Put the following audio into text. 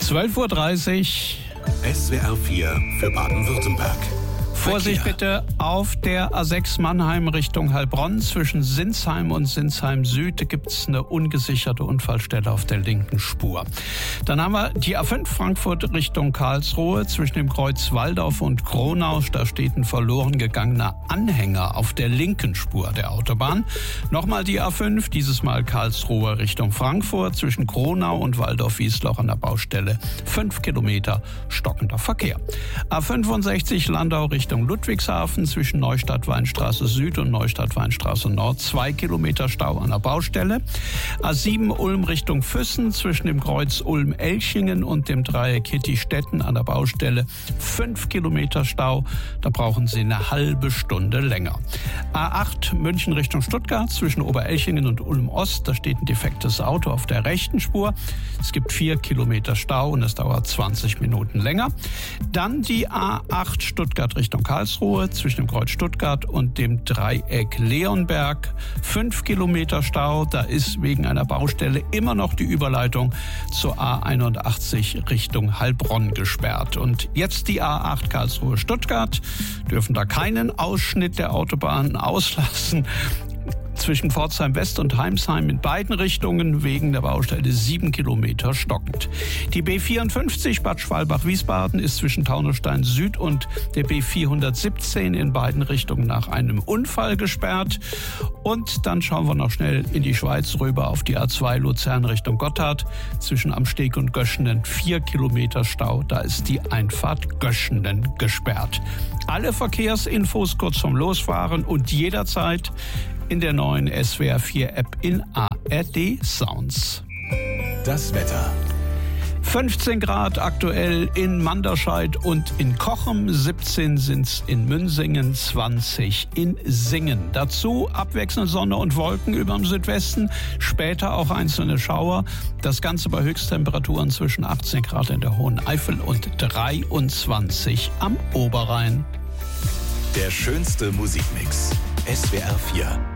12:30 Uhr. SWR 4 für Baden-Württemberg. Vorsicht bitte auf der A6 Mannheim Richtung Heilbronn. Zwischen Sinsheim und Sinsheim Süd gibt es eine ungesicherte Unfallstelle auf der linken Spur. Dann haben wir die A5 Frankfurt Richtung Karlsruhe. Zwischen dem Kreuz Walldorf und Kronau, da steht ein verloren gegangener Anhänger auf der linken Spur der Autobahn. Nochmal die A5, dieses Mal Karlsruhe Richtung Frankfurt. Zwischen Kronau und Walldorf-Wiesloch an der Baustelle 5 Kilometer stockender Verkehr. A65 Landau Richtung Ludwigshafen zwischen Neustadt-Weinstraße Süd und Neustadt-Weinstraße Nord 2 Kilometer Stau an der Baustelle. A7 Ulm Richtung Füssen zwischen dem Kreuz Ulm-Elchingen und dem Dreieck Hitti-Stetten an der Baustelle 5 Kilometer Stau. Da brauchen Sie eine halbe Stunde länger. A8 München Richtung Stuttgart zwischen Oberelchingen und Ulm-Ost. Da steht ein defektes Auto auf der rechten Spur. Es gibt 4 Kilometer Stau und es dauert 20 Minuten länger. Dann die A8 Stuttgart Richtung Karlsruhe zwischen dem Kreuz Stuttgart und dem Dreieck Leonberg. 5 Kilometer Stau. Da ist wegen einer Baustelle immer noch die Überleitung zur A81 Richtung Heilbronn gesperrt. Und jetzt die A8 Karlsruhe Stuttgart. Dürfen da keinen Ausschnitt der Autobahn auslassen. Zwischen Pforzheim West und Heimsheim in beiden Richtungen wegen der Baustelle 7 Kilometer stockend. Die B54 Bad Schwalbach-Wiesbaden ist zwischen Taunusstein Süd und der B417 in beiden Richtungen nach einem Unfall gesperrt. Und dann schauen wir noch schnell in die Schweiz rüber auf die A2 Luzern Richtung Gotthard. Zwischen Amsteg und Göschenen 4 Kilometer Stau. Da ist die Einfahrt Göschenen gesperrt. Alle Verkehrsinfos kurz vorm Losfahren und jederzeit in der neuen SWR 4 App in ARD Sounds. Das Wetter. 15 Grad aktuell in Manderscheid und in Cochem, 17 sind's in Münsingen, 20 in Singen. Dazu abwechselnd Sonne und Wolken über dem Südwesten, später auch einzelne Schauer. Das Ganze bei Höchsttemperaturen zwischen 18 Grad in der Hohen Eifel und 23 am Oberrhein. Der schönste Musikmix. SWR 4.